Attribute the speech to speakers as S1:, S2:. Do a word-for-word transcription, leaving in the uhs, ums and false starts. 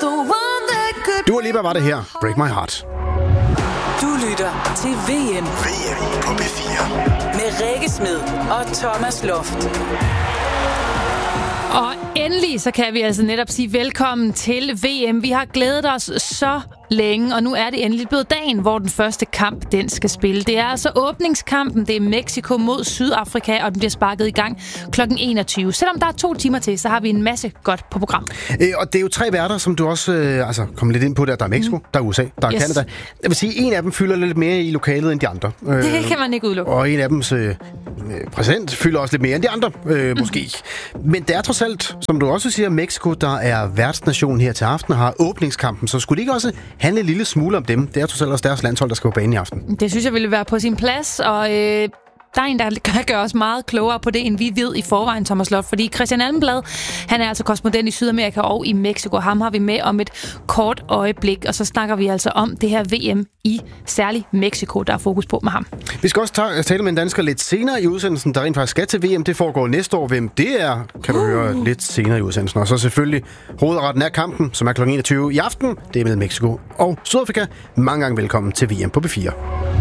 S1: Dua Lipa var det her. Break My Heart.
S2: Du lytter til V M.
S3: V M på B fire.
S2: Med Rikke Smed og Thomas Loft.
S4: Og endelig så kan vi altså netop sige velkommen til V M. Vi har glædet os så længe, og nu er det endelig blevet dagen, hvor den første kamp, den skal spille. Det er altså åbningskampen. Det er Mexico mod Sydafrika, og den bliver sparket i gang klokken enogtyve. Selvom der er to timer til, så har vi en masse godt på program.
S1: Øh, og det er jo tre værter, som du også øh, altså, kom lidt ind på der. Der er Mexico, mm. der er U S A, der er yes. Canada. Jeg vil sige, en af dem fylder lidt mere i lokalet end de andre. Øh,
S4: det kan man ikke udelukke.
S1: Og en af dems øh, præsident fylder også lidt mere end de andre, øh, måske. Men det er trods alt, som du også siger, Mexico, der er værtsnation her til aften og har åbningskampen. Så skulle det ikke også handle en lille smule om dem? Det er trods alt også deres landshold, der skal på banen i aften.
S4: Det synes jeg ville være på sin plads, og øh, der er en, der kan gøre os meget klogere på det, end vi ved i forvejen, Thomas Loft. Fordi Christian Almenblad, han er altså korrespondent i Sydamerika og i Mexico. Ham har vi med om et kort øjeblik, og så snakker vi altså om det her V M i særligt Mexico, der er fokus på med ham.
S1: Vi skal også ta- tale med en dansker lidt senere i udsendelsen, der rent faktisk skal til V M. Det foregår næste år. Hvem det er, kan du uh. høre lidt senere i udsendelsen. Og så selvfølgelig hovedretten af kampen, som er klokken enogtyve i aften. Det er med Mexico og Sydafrika. Mange gange velkommen til V M på B fire.